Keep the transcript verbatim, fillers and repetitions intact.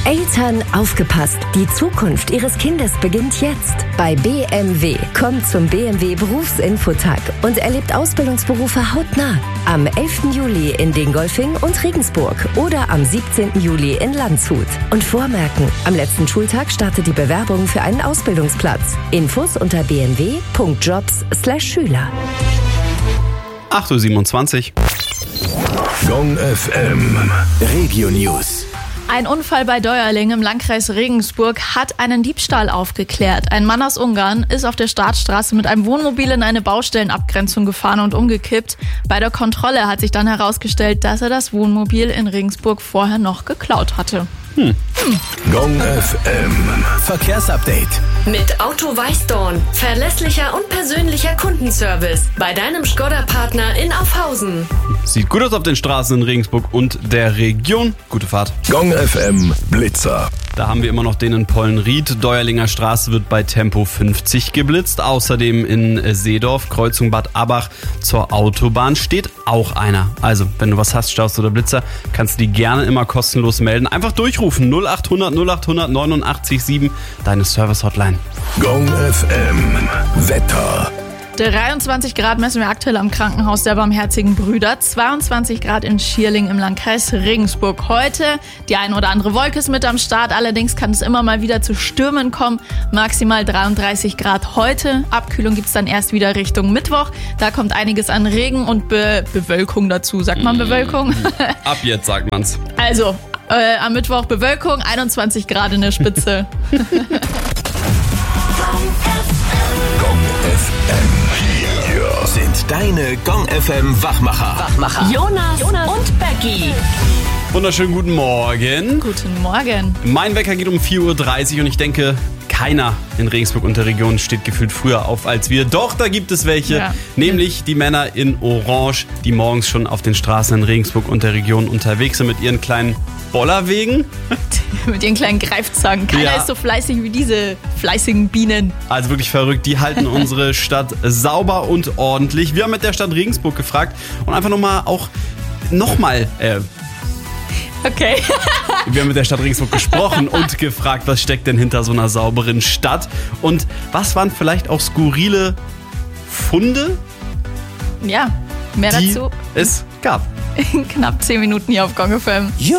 Eltern, aufgepasst! Die Zukunft Ihres Kindes beginnt jetzt. Bei B M W. Kommt zum B M W Berufsinfotag und erlebt Ausbildungsberufe hautnah. Am elften Juli in Dingolfing und Regensburg oder am siebzehnten Juli in Landshut. Und vormerken, am letzten Schultag startet die Bewerbung für einen Ausbildungsplatz. Infos unter b m w punkt jobs slash schüler. acht Uhr siebenundzwanzig. Gong F M Regio News. Ein Unfall bei Deuerling im Landkreis Regensburg hat einen Diebstahl aufgeklärt. Ein Mann aus Ungarn ist auf der Startstraße mit einem Wohnmobil in eine Baustellenabgrenzung gefahren und umgekippt. Bei der Kontrolle hat sich dann herausgestellt, dass er das Wohnmobil in Regensburg vorher noch geklaut hatte. Hm. Gong F M Verkehrsupdate. Mit Auto Weißdorn. Verlässlicher und persönlicher Kundenservice. Bei deinem Skoda-Partner in Aufhausen. Sieht gut aus auf den Straßen in Regensburg und der Region. Gute Fahrt. Gong F M Blitzer. Da haben wir immer noch den in Pollenried. Deuerlinger Straße wird bei Tempo fünfzig geblitzt. Außerdem in Seedorf, Kreuzung Bad Abach zur Autobahn steht auch einer. Also, wenn du was hast, Staus oder Blitzer, kannst du die gerne immer kostenlos melden. Einfach durchrufen. null acht hundert null acht hundert neunundachtzig sieben. Deine Service-Hotline. Gong F M Wetter. dreiundzwanzig Grad messen wir aktuell am Krankenhaus der Barmherzigen Brüder, zweiundzwanzig Grad in Schierling im Landkreis Regensburg. Heute die ein oder andere Wolke ist mit am Start, allerdings kann es immer mal wieder zu Stürmen kommen. Maximal dreiunddreißig Grad heute. Abkühlung gibt es dann erst wieder Richtung Mittwoch. Da kommt einiges an Regen und Be- Bewölkung dazu. Sagt man Bewölkung? Ab jetzt sagt man's. Also, äh, am Mittwoch Bewölkung, einundzwanzig Grad in der Spitze. Gong F M. Hier sind deine Gong F M Wachmacher. Wachmacher. Jonas, Jonas und Becky. Wunderschönen guten Morgen. Guten Morgen. Mein Wecker geht um vier Uhr dreißig und ich denke, keiner in Regensburg und der Region steht gefühlt früher auf als wir. Doch, da gibt es welche, Ja. nämlich die Männer in Orange, die morgens schon auf den Straßen in Regensburg und der Region unterwegs sind mit ihren kleinen Bollerwegen. Mit ihren kleinen Greifzangen. Keiner Ja. ist so fleißig wie diese fleißigen Bienen. Also wirklich verrückt, die halten unsere Stadt sauber und ordentlich. Wir haben mit der Stadt Regensburg gefragt und einfach nochmal auch nochmal, äh, Okay. wir haben mit der Stadt Regensburg gesprochen und gefragt, was steckt denn hinter so einer sauberen Stadt und was waren vielleicht auch skurrile Funde, Ja, mehr die dazu es gab. in knapp zehn Minuten hier auf Gong F M.